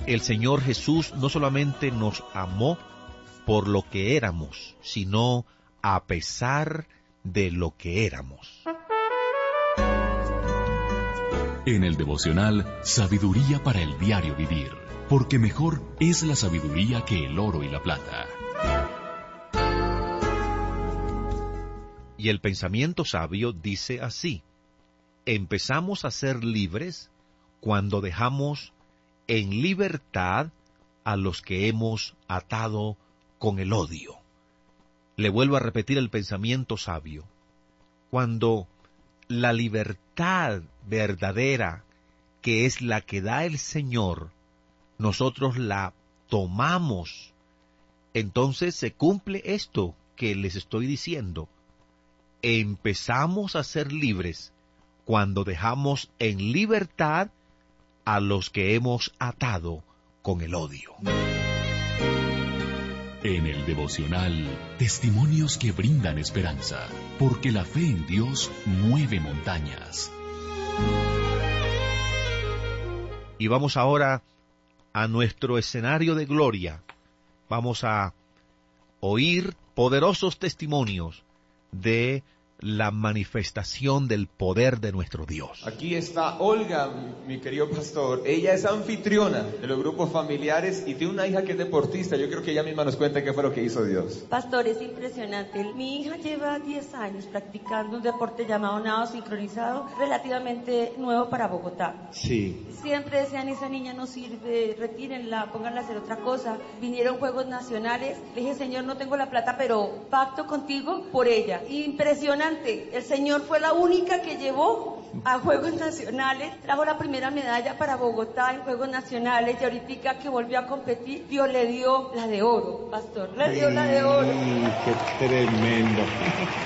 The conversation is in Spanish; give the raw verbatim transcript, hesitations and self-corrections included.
El Señor Jesús no solamente nos amó por lo que éramos, sino a pesar de lo que éramos. En el devocional, sabiduría para el diario vivir, porque mejor es la sabiduría que el oro y la plata. Y el pensamiento sabio dice así: empezamos a ser libres cuando dejamos en libertad a los que hemos atado con el odio. Le vuelvo a repetir el pensamiento sabio. Cuando la libertad verdadera, que es la que da el Señor, nosotros la tomamos, entonces se cumple esto que les estoy diciendo. Empezamos a ser libres cuando dejamos en libertad a los que hemos atado con el odio. En el devocional, testimonios que brindan esperanza, porque la fe en Dios mueve montañas. Y vamos ahora a nuestro escenario de gloria. Vamos a oír poderosos testimonios de la manifestación del poder de nuestro Dios. Aquí está Olga, mi querido pastor. Ella es anfitriona de los grupos familiares y tiene una hija que es deportista. Yo creo que ella misma nos cuenta qué fue lo que hizo Dios. Pastor, es impresionante. Mi hija lleva diez años practicando un deporte llamado nado sincronizado, relativamente nuevo para Bogotá. Sí. Siempre decían, esa niña no sirve, retírenla, pónganla a hacer otra cosa. Vinieron Juegos Nacionales. Le dije, Señor, no tengo la plata, pero pacto contigo por ella. Impresionante. El Señor fue la única que llevó a Juegos Nacionales, trajo la primera medalla para Bogotá en Juegos Nacionales, y ahorita que volvió a competir, Dios le dio la de oro, pastor, le dio la de oro. ¡Qué tremendo!